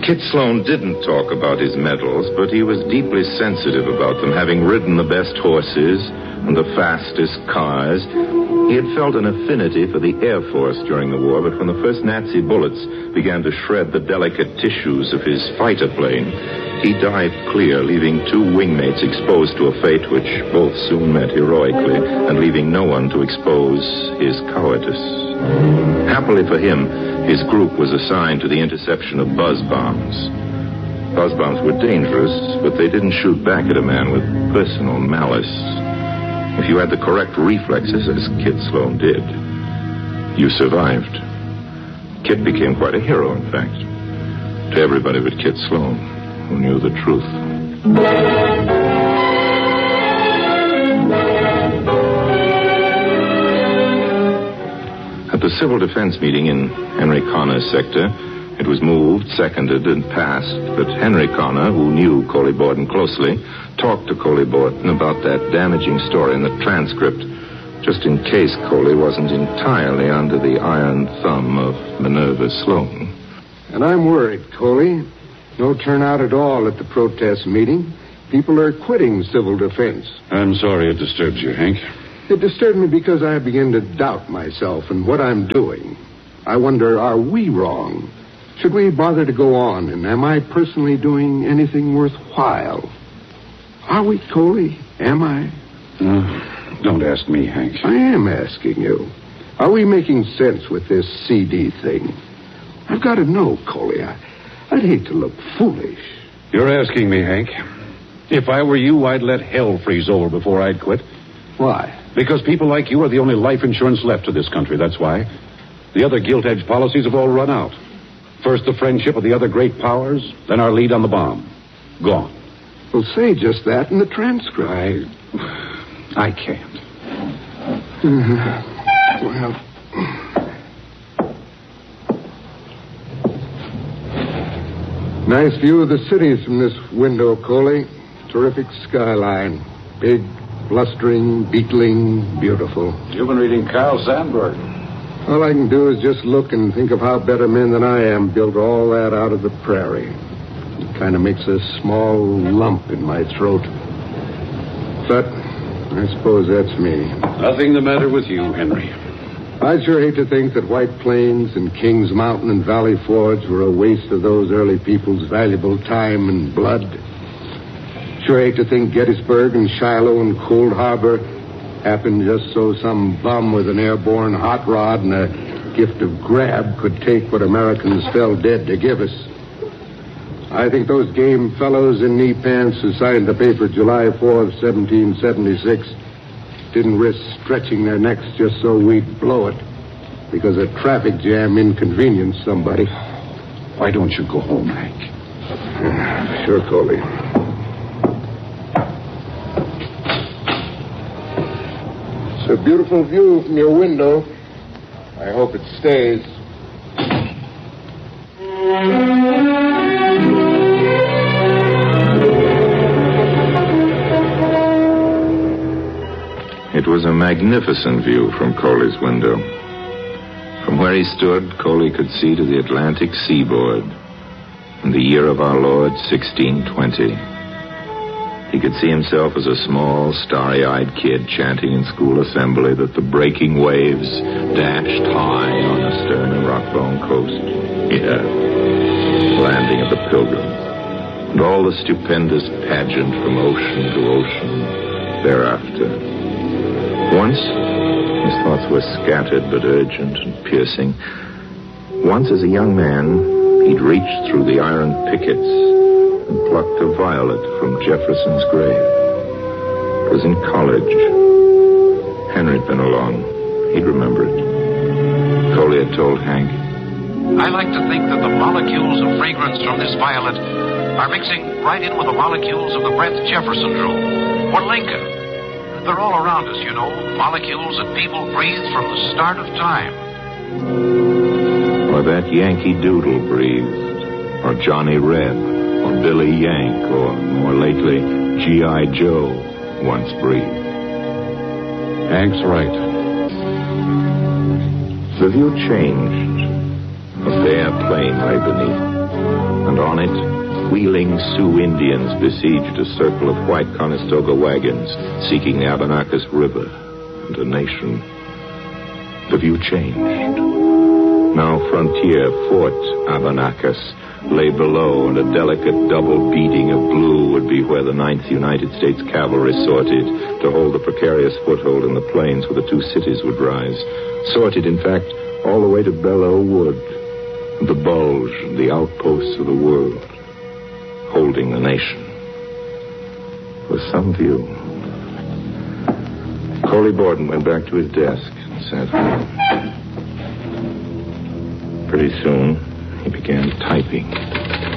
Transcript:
Kit Sloan didn't talk about his medals, but he was deeply sensitive about them, having ridden the best horses and the fastest cars. He had felt an affinity for the Air Force during the war, but when the first Nazi bullets began to shred the delicate tissues of his fighter plane, he dived clear, leaving two wingmates exposed to a fate which both soon met heroically, and leaving no one to expose his cowardice. Happily for him, his group was assigned to the interception of buzz bombs. Buzz bombs were dangerous, but they didn't shoot back at a man with personal malice. If you had the correct reflexes, as Kit Sloan did, you survived. Kit became quite a hero, in fact, to everybody but Kit Sloan, who knew the truth. At the Civil Defense meeting in Henry Connor's sector, it was moved, seconded, and passed that Henry Connor, who knew Coley Borden closely, talked to Coley Borden about that damaging story in the transcript, just in case Coley wasn't entirely under the iron thumb of Minerva Sloan. And I'm worried, Coley. No turnout at all at the protest meeting. People are quitting civil defense. I'm sorry it disturbs you, Hank. It disturbed me because I begin to doubt myself and what I'm doing. I wonder, are we wrong? Should we bother to go on? And am I personally doing anything worthwhile? Are we, Coley? Am I? Don't ask me, Hank. I am asking you. Are we making sense with this CD thing? I've got to know, Coley. I'd hate to look foolish. You're asking me, Hank. If I were you, I'd let hell freeze over before I'd quit. Why? Because people like you are the only life insurance left to this country, that's why. The other gilt-edged policies have all run out. First the friendship of the other great powers, then our lead on the bomb. Gone. Well, say just that in the transcript. I can't. Well... Nice view of the cities from this window, Coley. Terrific skyline. Big, blustering, beetling, beautiful. You've been reading Carl Sandburg. All I can do is just look and think of how better men than I am built all that out of the prairie. It kind of makes a small lump in my throat. But I suppose that's me. Nothing the matter with you, Henry. I'd sure hate to think that White Plains and Kings Mountain and Valley Forge were a waste of those early people's valuable time and blood. Sure hate to think Gettysburg and Shiloh and Cold Harbor happened just so some bum with an airborne hot rod and a gift of grab could take what Americans fell dead to give us. I think those game fellows in knee pants who signed the paper July 4th, 1776 didn't risk stretching their necks just so we'd blow it because a traffic jam inconvenienced somebody. Why don't you go home, Hank? Sure, Coley. It's a beautiful view from your window. I hope it stays. It was a magnificent view from Coley's window. From where he stood, Coley could see to the Atlantic seaboard in the year of our Lord, 1620. He could see himself as a small, starry-eyed kid chanting in school assembly that the breaking waves dashed high on a stern and rock-bound coast. Yeah, landing at the Pilgrim. And all the stupendous pageant from ocean to ocean thereafter. Once, his thoughts were scattered but urgent and piercing. Once, as a young man, he'd reached through the iron pickets and plucked a violet from Jefferson's grave. It was in college. Henry'd been along. He'd remember it. Coley had told Hank. I like to think that the molecules of fragrance from this violet are mixing right in with the molecules of the breath Jefferson drew, or Lincoln. They're all around us, you know, molecules that people breathed from the start of time. Or that Yankee Doodle breathed, or Johnny Reb, or Billy Yank, or, more lately, G.I. Joe once breathed. Hank's right. The view changed. A bare plain lay beneath, and And on it, wheeling Sioux Indians besieged a circle of white Conestoga wagons seeking the Abenakis River and a nation. The view changed. Now frontier Fort Abenakis lay below, and a delicate double beading of blue would be where the 9th United States Cavalry sorted to hold the precarious foothold in the plains where the two cities would rise. Sorted, in fact, all the way to Belleau Wood, the bulge and the outposts of the world, holding the nation. With some view. Coley Borden went back to his desk and sat down. Pretty soon, he began typing.